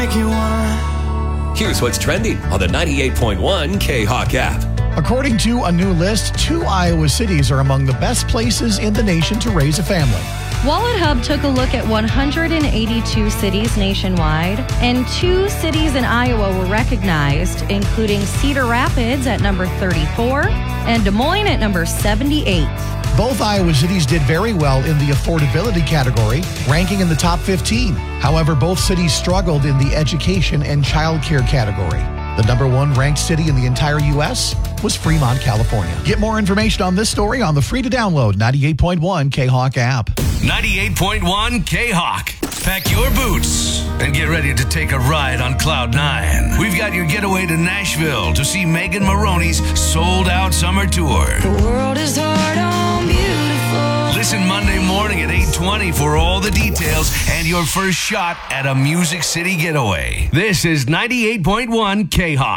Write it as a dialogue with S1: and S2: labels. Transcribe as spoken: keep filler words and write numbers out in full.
S1: Here's what's trending on the ninety-eight point one K-Hawk app.
S2: According to a new list, two Iowa cities are among the best places in the nation to raise a family.
S3: Wallet Hub took a look at one hundred eighty-two cities nationwide, and two cities in Iowa were recognized, including Cedar Rapids at number thirty-four and Des Moines at number seventy-eight.
S2: Both Iowa cities did very well in the affordability category, ranking in the top fifteen. However, both cities struggled in the education and childcare category. The number one ranked city in the entire U S was Fremont, California. Get more information on this story on the free-to-download ninety-eight point one K-Hawk app.
S4: ninety-eight point one K-Hawk. Pack your boots and get ready to take a ride on Cloud nine. We've got your getaway to Nashville to see Megan Maroney's sold-out summer tour.
S5: The world is hard on beautiful.
S4: Listen Monday morning at eight twenty for all the details and your first shot at a Music City getaway. This is ninety-eight point one K-Hawk.